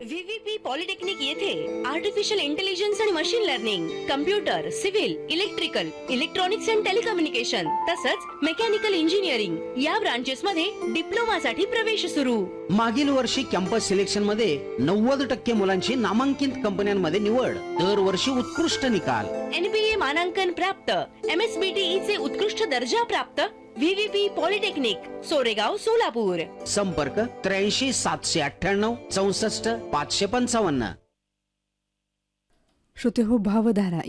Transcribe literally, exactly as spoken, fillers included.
व्हीव्हीपी polytechnic येथे artificial intelligence आणि machine learning, computer, civil, electrical, electronics and telecommunication तसंच mechanical engineering या branches मध्ये डिप्लोमा साठी प्रवेश सुरू. मागील वर्षी कॅम्पस सिलेक्शन मध्ये नव्वद टक्के मुलांची नामांकित कंपन्यांमध्ये निवड. दरवर्षी उत्कृष्ट निकाल. एनबीए मानांकन प्राप्त, एमएसबीटीई चे उत्कृष्ट दर्जा प्राप्त. व्हीव्हीपी पॉलिटेक्निक, सोरेगाव, सोलापूर. संपर्क त्र्याऐंशी सातशे अठ्ठ्याण्णव चौसष्ट पाचशे पंचावन्न. श्रोते हो, भावधारा